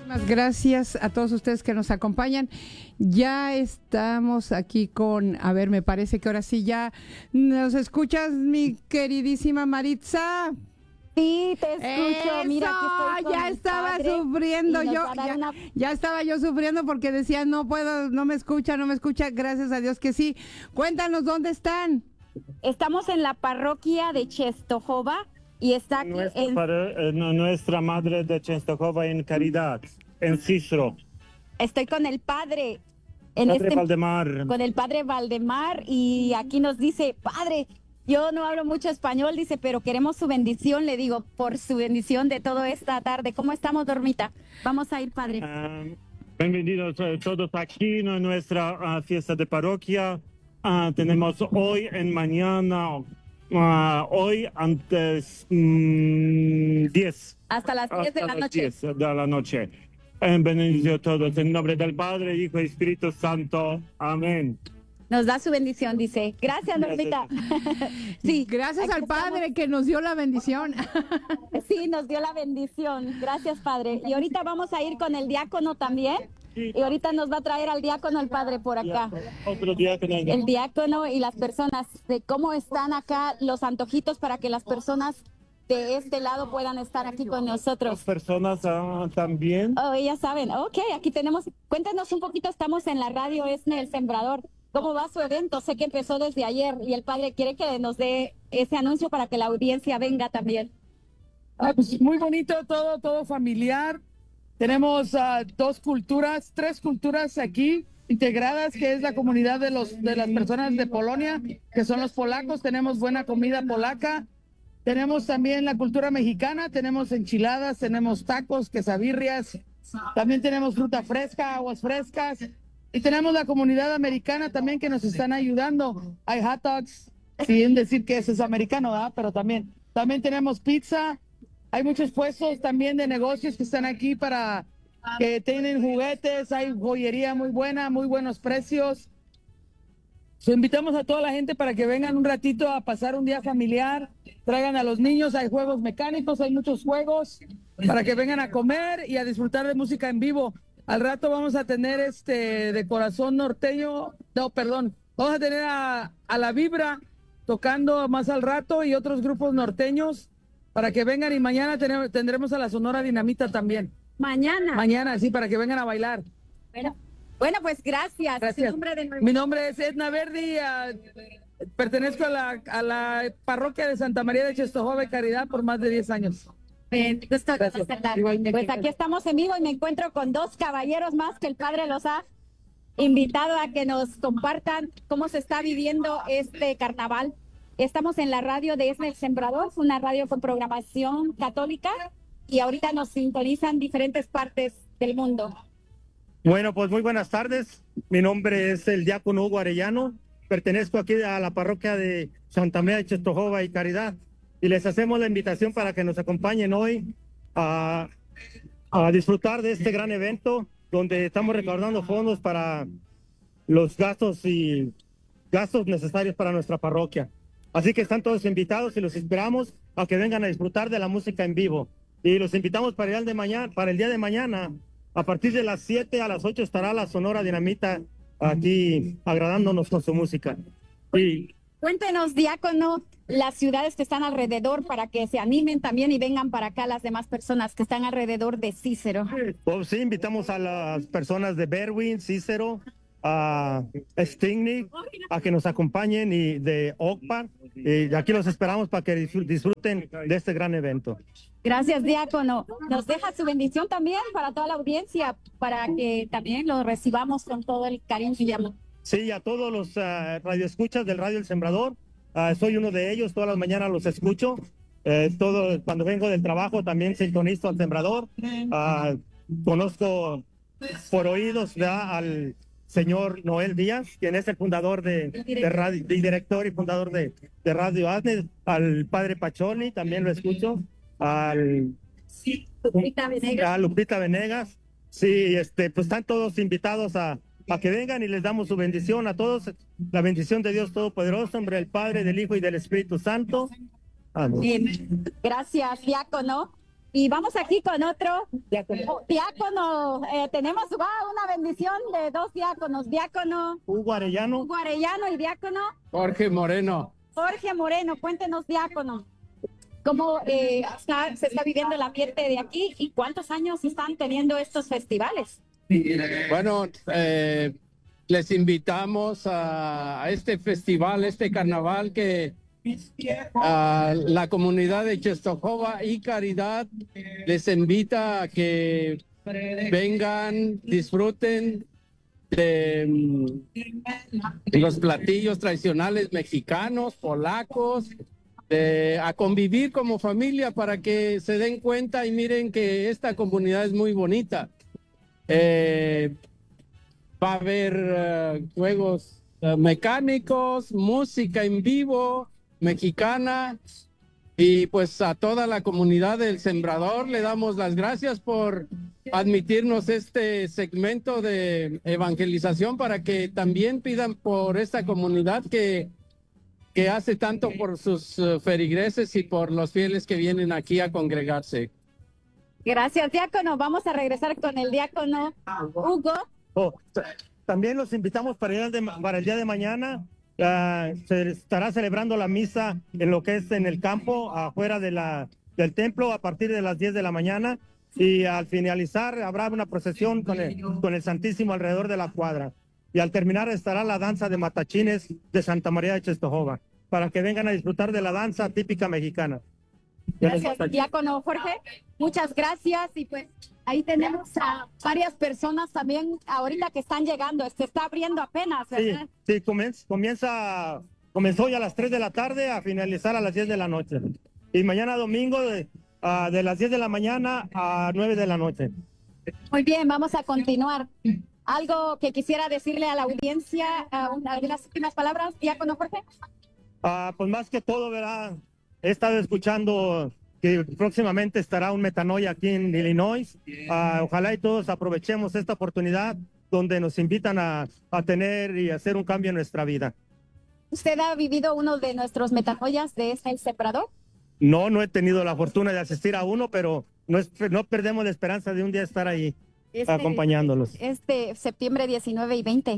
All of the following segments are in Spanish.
Muchísimas gracias a todos ustedes que nos acompañan. Ya estamos aquí con, a ver, me parece que ahora sí ya nos escuchas, mi queridísima Maritza. Sí, te escucho. Eso, Mira, aquí estoy con ya mi estaba padre sufriendo y nos yo, va a dar una... ya estaba yo sufriendo porque decía no puedo, no me escucha, gracias a Dios que sí. Cuéntanos dónde están. Estamos en la parroquia de Czestochowa y está aquí Nuestra madre de Czestochowa en Caridad, en Cícero. Estoy con el padre, Valdemar. con el padre Valdemar, y aquí nos dice, padre, yo no hablo mucho español, dice, pero queremos su bendición. Le digo, por su bendición de toda esta tarde. ¿Cómo estamos, Dormita? Vamos a ir, padre. Bienvenidos todos aquí en nuestra fiesta de parroquia. Tenemos hoy en mañana, hoy antes 10. Hasta las 10 de la noche. 10 de la noche. Bienvenidos todos en nombre del Padre, Hijo y Espíritu Santo. Amén. Nos da su bendición, dice. Gracias, Normita. Sí, gracias al Padre que nos dio la bendición. Sí, nos dio la bendición. Gracias, Padre. Y ahorita vamos a ir con el diácono también. Y ahorita nos va a traer al diácono el Padre por acá. Otro diácono. El diácono y las personas, de cómo están acá los antojitos para que las personas de este lado puedan estar aquí con nosotros. Las personas también. Oh, ya saben. Ok, aquí tenemos, cuéntanos un poquito, estamos en la radio ESNE El Sembrador. ¿Cómo va su evento? Sé que empezó desde ayer y el padre quiere que nos dé ese anuncio para que la audiencia venga también. Pues muy bonito, todo familiar. Tenemos tres culturas aquí integradas, que es la comunidad de las personas de Polonia, que son los polacos. Tenemos buena comida polaca. Tenemos también la cultura mexicana, tenemos enchiladas, tenemos tacos, quesabirrias, también tenemos fruta fresca, aguas frescas, y tenemos la comunidad americana también que nos están ayudando. Hay hot dogs, sin decir que eso es americano, ¿verdad? Pero también tenemos pizza. Hay muchos puestos también de negocios que están aquí para que tienen juguetes, hay joyería muy buena, muy buenos precios. Invitamos a toda la gente para que vengan un ratito a pasar un día familiar, traigan a los niños, hay juegos mecánicos, hay muchos juegos, para que vengan a comer y a disfrutar de música en vivo. Al rato vamos a tener de corazón norteño, vamos a tener a La Vibra tocando más al rato y otros grupos norteños para que vengan, y mañana tendremos a la Sonora Dinamita también. Mañana, sí, para que vengan a bailar. Bueno, pues gracias. Gracias. Mi nombre es Edna Verdi, pertenezco a la parroquia de Santa María de Czestochowa y Caridad por más de 10 años. Pues aquí estamos en vivo y me encuentro con dos caballeros más que el padre los ha invitado a que nos compartan cómo se está viviendo este carnaval. Estamos en la radio de ESNE El Sembrador, una radio con programación católica, y ahorita nos sintonizan diferentes partes del mundo. Bueno, pues muy buenas tardes. Mi nombre es el diácono Hugo Arellano. Pertenezco aquí a la parroquia de Santa María de Czestochowa y Caridad. Y les hacemos la invitación para que nos acompañen hoy a disfrutar de este gran evento donde estamos recaudando fondos para los gastos necesarios para nuestra parroquia. Así que están todos invitados y los esperamos a que vengan a disfrutar de la música en vivo. Y los invitamos para el día de mañana. A partir de las 7 a las 8 estará la Sonora Dinamita aquí agradándonos con su música. Y cuéntenos, diácono, las ciudades que están alrededor para que se animen también y vengan para acá las demás personas que están alrededor de Cícero. Pues sí, invitamos a las personas de Berwyn, Cícero, a Stigny, a que nos acompañen, y de Okpa. Y aquí los esperamos para que disfruten de este gran evento. Gracias, diácono. Nos deja su bendición también para toda la audiencia, para que también lo recibamos con todo el cariño y amor. Sí, a todos los radioescuchas del Radio El Sembrador, soy uno de ellos, todas las mañanas los escucho. Cuando vengo del trabajo también sintonizo al Sembrador. Conozco por oídos, ¿verdad?, al señor Noel Díaz, quien es el fundador de radio, director y fundador de Radio ASNE, al padre Pacholi, también lo escucho, a Lupita Venegas. Sí, pues están todos invitados a que vengan y les damos su bendición a todos, la bendición de Dios Todopoderoso, en nombre del Padre, del Hijo y del Espíritu Santo. Amén. Gracias, diácono. Y vamos aquí con otro diácono. Tenemos una bendición de dos diáconos. Diácono Hugo Arellano. Hugo Arellano y diácono Jorge Moreno. Jorge Moreno. Cuéntenos, diácono, cómo se está viviendo el ambiente de aquí y cuántos años están teniendo estos festivales. Bueno, les invitamos a este festival, este carnaval que la comunidad de Czestochowa y Caridad les invita a que vengan, disfruten de los platillos tradicionales mexicanos, polacos, a convivir como familia para que se den cuenta y miren que esta comunidad es muy bonita. Va a haber juegos mecánicos, música en vivo mexicana, y pues a toda la comunidad del Sembrador le damos las gracias por admitirnos este segmento de evangelización para que también pidan por esta comunidad que hace tanto por sus feligreses y por los fieles que vienen aquí a congregarse. Gracias, diácono. Vamos a regresar con el diácono Hugo. También los invitamos para el día de mañana. Se estará celebrando la misa en lo que es en el campo, afuera del templo, a partir de las 10 de la mañana. Y al finalizar habrá una procesión con el Santísimo alrededor de la cuadra. Y al terminar estará la danza de matachines de Santa María de Czestochowa, para que vengan a disfrutar de la danza típica mexicana. Gracias, diácono Jorge. Muchas gracias. Y pues ahí tenemos a varias personas también ahorita que están llegando. Se está abriendo apenas, ¿verdad? Sí, comenzó ya a las 3 de la tarde a finalizar a las 10 de la noche. Y mañana domingo de las 10 de la mañana a 9 de la noche. Muy bien, vamos a continuar. ¿Algo que quisiera decirle a la audiencia? ¿Algunas últimas palabras, diácono Jorge? Pues más que todo, ¿verdad? He estado escuchando que próximamente estará un metanoia aquí en Illinois. Ojalá y todos aprovechemos esta oportunidad donde nos invitan a tener y hacer un cambio en nuestra vida. ¿Usted ha vivido uno de nuestros metanoias de El Sembrador? No he tenido la fortuna de asistir a uno, pero no perdemos la esperanza de un día estar ahí acompañándolos. Septiembre 19 y 20.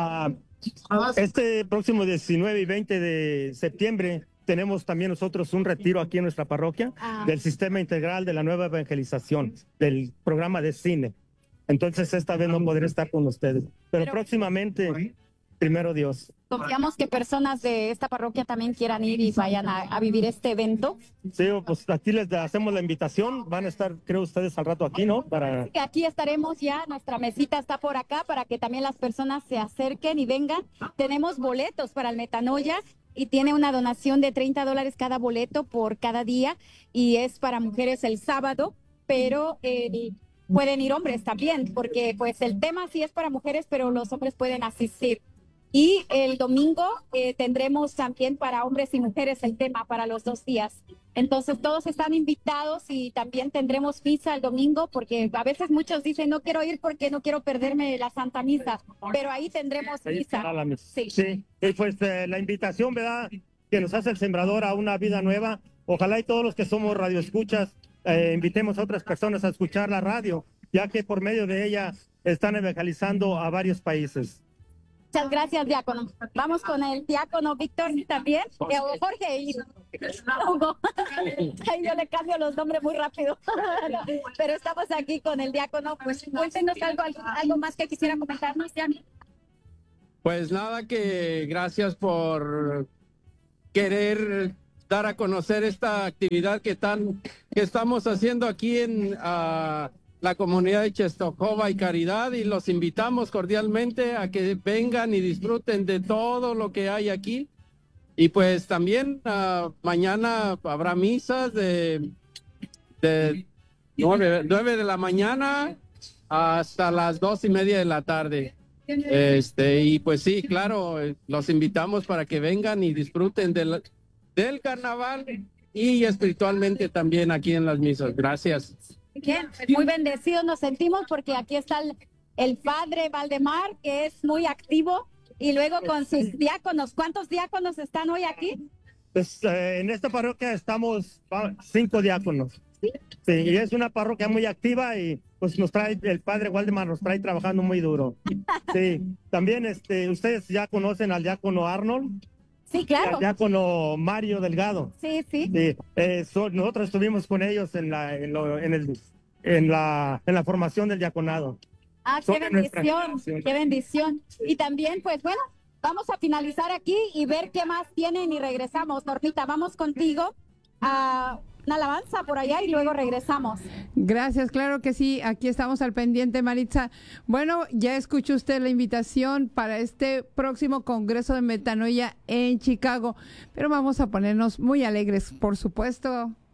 Este próximo 19 y 20 de septiembre tenemos también nosotros un retiro aquí en nuestra parroquia del Sistema Integral de la Nueva Evangelización, del programa de cine. Entonces esta vez no podré estar con ustedes, pero próximamente, primero Dios. Confiamos que personas de esta parroquia también quieran ir y vayan a vivir este evento. Sí, pues aquí les hacemos la invitación. Van a estar, creo, ustedes al rato aquí, ¿no? Aquí estaremos ya, nuestra mesita está por acá para que también las personas se acerquen y vengan. Tenemos boletos para el metanoia y tiene una donación de $30 cada boleto por cada día, y es para mujeres el sábado, pero pueden ir hombres también, porque pues el tema sí es para mujeres, pero los hombres pueden asistir. Y el domingo tendremos también para hombres y mujeres el tema para los 2 días. Entonces todos están invitados, y también tendremos misa el domingo, porque a veces muchos dicen no quiero ir porque no quiero perderme la Santa Misa, pero ahí tendremos misa. Sí. Y pues la invitación, ¿verdad?, que nos hace el Sembrador a una vida nueva. Ojalá y todos los que somos radioescuchas invitemos a otras personas a escuchar la radio, ya que por medio de ella están evangelizando a varios países. Muchas gracias, diácono. Vamos con el diácono Víctor también, Jorge y Hugo. Ay, yo le cambio los nombres muy rápido. Pero estamos aquí con el diácono. Pues cuéntenos algo más que quisiera comentarnos, diácono. Pues nada, que gracias por querer dar a conocer esta actividad que estamos haciendo aquí en la comunidad de Czestochowa y Caridad, y los invitamos cordialmente a que vengan y disfruten de todo lo que hay aquí. Y pues también mañana habrá misas de 9 de la mañana hasta las 2:30 de la tarde. Y pues sí, claro, los invitamos para que vengan y disfruten del carnaval y espiritualmente también aquí en las misas. Gracias. Bien, muy bendecidos nos sentimos, porque aquí está el padre Valdemar, que es muy activo, y luego con sus diáconos. ¿Cuántos diáconos están hoy aquí? Pues en esta parroquia estamos 5 diáconos. Sí, y es una parroquia muy activa y pues nos trae, el padre Waldemar nos trae trabajando muy duro. Sí, también ustedes ya conocen al diácono Arnold. Sí, claro. Al diácono Mario Delgado. Sí, sí. Sí, nosotros estuvimos con ellos en la formación del diaconado. Ah, Son qué de nuestra bendición, generación. qué bendición. Y también, pues bueno, vamos a finalizar aquí y ver qué más tienen y regresamos. Normita, vamos contigo a una alabanza por allá y luego regresamos. Gracias, claro que sí, aquí estamos al pendiente, Maritza. Bueno, ya escuchó usted la invitación para este próximo Congreso de Metanoia en Chicago, pero vamos a ponernos muy alegres, por supuesto.